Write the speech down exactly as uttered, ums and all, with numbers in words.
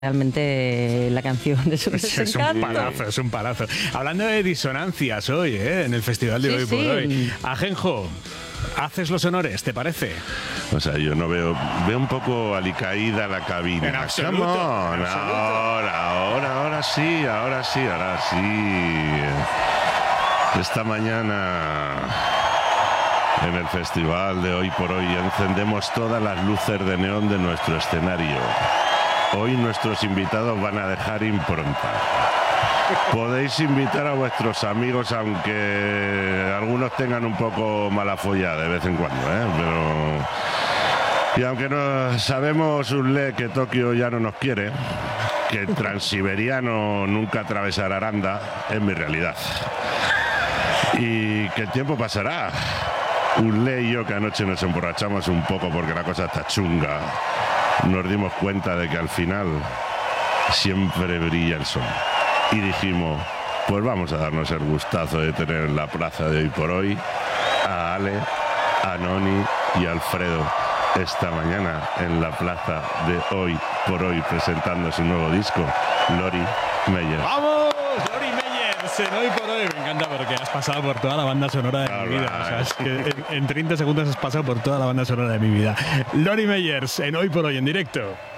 Realmente la canción de su Es, es un palazo, es un palazo. Hablando de disonancias hoy, ¿eh? En el festival de Sí, hoy sí. por hoy. Ajenjo, haces los honores, ¿te parece? O sea, yo no veo... Veo un poco alicaída la cabina. En absoluto, Come on, en absoluto. ahora, ahora, ahora sí, ahora sí, ahora sí. Esta mañana, en el festival de hoy por hoy, encendemos todas las luces de neón de nuestro escenario. Hoy nuestros invitados van a dejar impronta. Podéis invitar a vuestros amigos, aunque algunos tengan un poco mala folla de vez en cuando, ¿eh? Pero... Y aunque no sabemos, Urle, que Tokio ya no nos quiere, que el transiberiano nunca atravesará Aranda, es mi realidad. Y que el tiempo pasará. Urle y yo, que anoche nos emborrachamos un poco porque la cosa está chunga, nos dimos cuenta de que al final siempre brilla el sol. Y dijimos, pues vamos a darnos el gustazo de tener en la plaza de hoy por hoy a Ale, a Noni y a Alfredo esta mañana en la plaza de hoy por hoy presentando su nuevo disco, Lori Meyer. ¡Vamos! Lori Meyers, en hoy por hoy. Me encanta porque has pasado por toda la banda sonora de All mi vida. right. O sea, es que en, en treinta segundos has pasado por toda la banda sonora de mi vida. Lori Meyers, en hoy por hoy, en directo.